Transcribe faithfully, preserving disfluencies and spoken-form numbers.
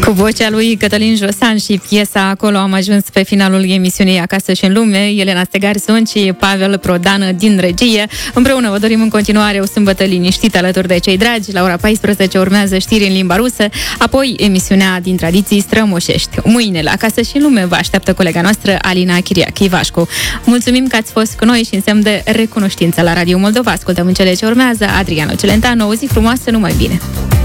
Cu vocea lui Cătălin Josan și piesa Acolo am ajuns pe finalul emisiunii Acasă și în lume. Elena Stegar-Sunt și Pavel Prodan din regie. Împreună vă dorim în continuare o sâmbătă liniștită alături de cei dragi. La ora paisprezece urmează știri în limba rusă, apoi emisiunea din tradiții strămoșești. Mâine la Acasă și în lume vă așteaptă colega noastră Alina Chiriac Ivașcu. Mulțumim că ați fost cu noi și în semn de recunoștință la Radio Moldova. Ascultăm în cele ce urmează Adriano Celentano. O zi frumoasă, numai bine!